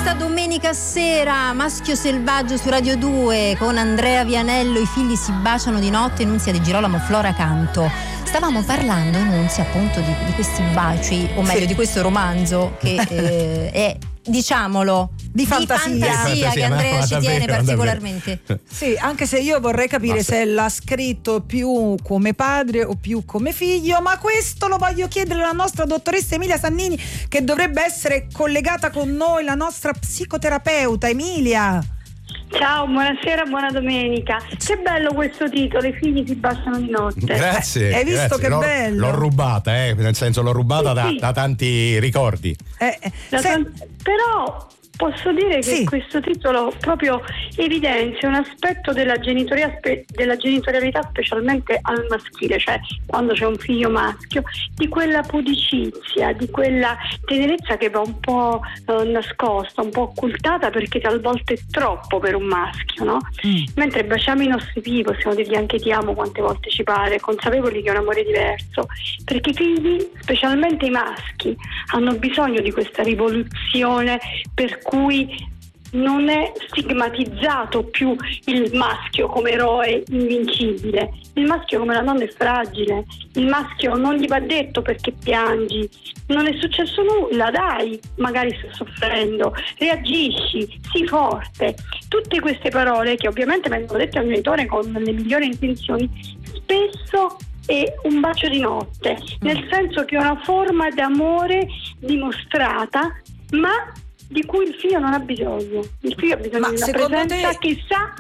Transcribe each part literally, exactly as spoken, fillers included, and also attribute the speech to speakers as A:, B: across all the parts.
A: questa domenica sera, Maschio Selvaggio su Radio due con Andrea Vianello, I figli si baciano di notte, Nunzia De Girolamo, Flora Canto. Stavamo parlando, Nunzia, appunto di, di questi baci, o meglio sì. di questo romanzo che eh, è, diciamolo,
B: di fantasia,
A: di fantasia,
B: fantasia
A: che Andrea
B: no,
A: ci
B: davvero,
A: tiene particolarmente.
B: Davvero. Sì, anche se io vorrei capire Basta. se l'ha scritto più come padre o più come figlio, ma questo lo voglio chiedere alla nostra dottoressa Emilia Sannini, che dovrebbe essere collegata con noi, la nostra psicoterapeuta. Emilia.
C: Ciao, buonasera, buona domenica. Che bello questo titolo, I figli si baciano di notte.
D: Grazie.
B: Eh, hai visto
D: grazie.
B: che
D: l'ho,
B: bello?
D: L'ho rubata, eh, nel senso l'ho rubata
C: sì,
D: da,
C: sì.
D: da tanti ricordi.
B: Eh, eh,
C: da
B: se...
C: tan- però posso dire che
B: sì.
C: questo titolo proprio evidenzia un aspetto della genitoria spe- della genitorialità, specialmente al maschile, cioè quando c'è un figlio maschio, di quella pudicizia, di quella tenerezza che va un po' eh, nascosta, un po' occultata, perché talvolta è troppo per un maschio, no? Mm. Mentre baciamo i nostri figli, possiamo dirgli anche ti amo quante volte ci pare, consapevoli che è un amore diverso, perché i figli, specialmente i maschi, hanno bisogno di questa rivoluzione per cui non è stigmatizzato più il maschio come eroe invincibile, il maschio come la donna è fragile, il maschio non gli va detto perché piangi, non è successo nulla, dai, magari stai soffrendo, reagisci, sii forte. Tutte queste parole che ovviamente vengono dette al genitore con le migliori intenzioni, spesso è un bacio di notte, nel senso che è una forma d'amore dimostrata, ma di cui il figlio non ha bisogno. Il figlio ha bisogno
B: Ma
C: di una presenza
B: te...
C: che sa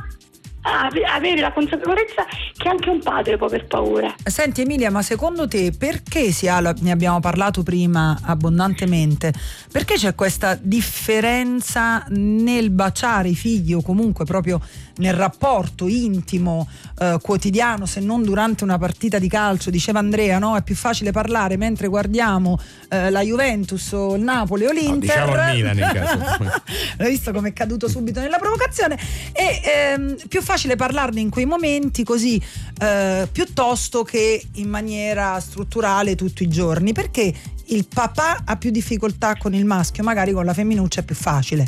C: avere la consapevolezza che anche un padre può aver paura.
B: Senti Emilia, ma secondo te perché si ha, ne abbiamo parlato prima abbondantemente, perché c'è questa differenza nel baciare i figli o comunque proprio nel rapporto intimo eh, quotidiano, se non durante una partita di calcio? Diceva Andrea, no? È più facile parlare mentre guardiamo eh, la Juventus o il Napoli o l'Inter.
D: No, diciamo il Milan in caso.
B: L'hai visto come è caduto subito nella provocazione? E ehm, più facile parlarne in quei momenti così eh, piuttosto che in maniera strutturale tutti i giorni. Perché il papà ha più difficoltà con il maschio, magari con la femminuccia è più facile?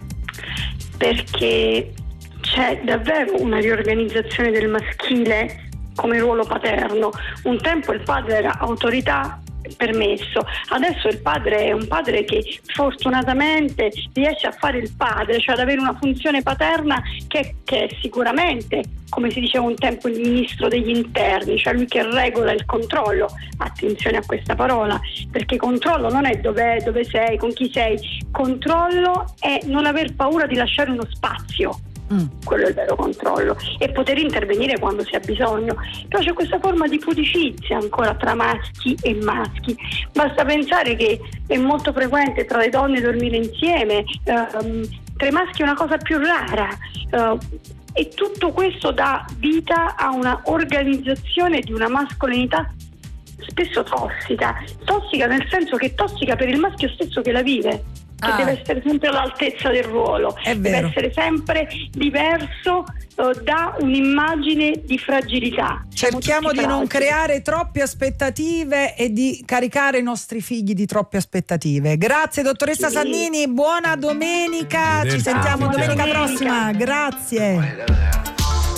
C: Perché c'è davvero una riorganizzazione del maschile come ruolo paterno. Un tempo il padre era autorità, permesso, adesso il padre è un padre che fortunatamente riesce a fare il padre, cioè ad avere una funzione paterna che, che è sicuramente, come si diceva un tempo, il ministro degli interni, cioè lui che regola il controllo. Attenzione a questa parola, perché controllo non è dove, dove sei, con chi sei, controllo è non aver paura di lasciare uno spazio. Mm. Quello è il vero controllo, e poter intervenire quando si ha bisogno. Però c'è questa forma di pudicizia ancora tra maschi e maschi. Basta pensare che è molto frequente tra le donne dormire insieme, ehm, tra i maschi è una cosa più rara, eh, e tutto questo dà vita a una organizzazione di una mascolinità spesso tossica tossica nel senso che tossica per il maschio stesso che la vive, che ah. deve essere sempre all'altezza del ruolo, deve essere sempre diverso uh, da un'immagine di fragilità.
B: Cerchiamo di non creare troppe aspettative e di caricare i nostri figli di troppe aspettative. Grazie dottoressa sì. Sannini, buona domenica, ci sentiamo domenica, domenica prossima, grazie.